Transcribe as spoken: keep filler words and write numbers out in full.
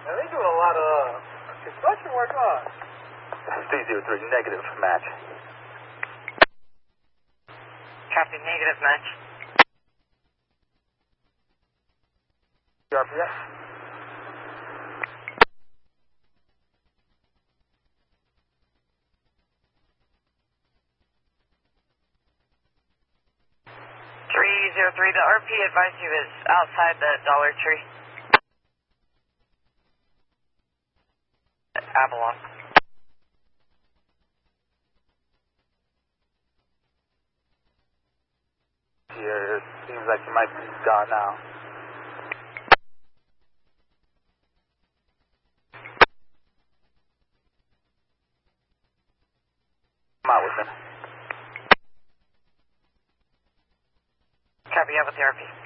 Now, they do a lot of construction work on. three zero three, negative match. Copy, negative match. R P S. three zero three, the R P advised you is outside the Dollar Tree. Avalon. Here, it seems like you might be gone now. Come out with him. Copy, out with the R P.